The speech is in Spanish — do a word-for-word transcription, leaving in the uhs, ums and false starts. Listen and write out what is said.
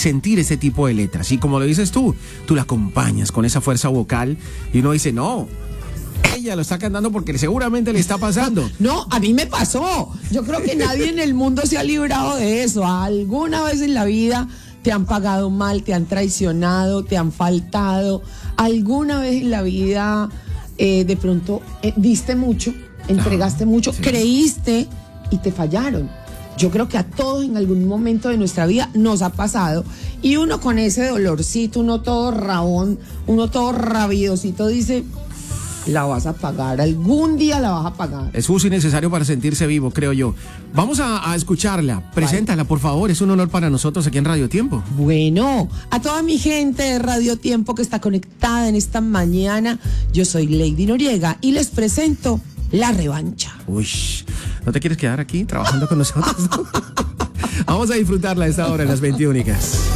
sentir ese tipo de letras. Y como lo dices tú, tú la acompañas con esa fuerza vocal y uno dice, no, ella lo está cantando porque seguramente le está pasando. No, a mí me pasó. Yo creo que nadie en el mundo se ha librado de eso. Alguna vez en la vida te han pagado mal, te han traicionado, te han faltado. Alguna vez en la vida eh, de pronto eh, diste mucho, entregaste ah, mucho, sí. creíste y te fallaron. Yo creo que a todos en algún momento de nuestra vida nos ha pasado. Y uno con ese dolorcito, uno todo rabón, uno todo rabiosito dice, la vas a pagar, algún día la vas a pagar. Es justo y necesario para sentirse vivo, creo yo. Vamos a, a escucharla, preséntala por favor, es un honor para nosotros aquí en Radio Tiempo. Bueno, a toda mi gente de Radio Tiempo que está conectada en esta mañana, yo soy Lady Noriega y les presento La Revancha. Uy, ¿no te quieres quedar aquí trabajando con nosotros? Vamos a disfrutarla a esta hora en las veintiúnicas.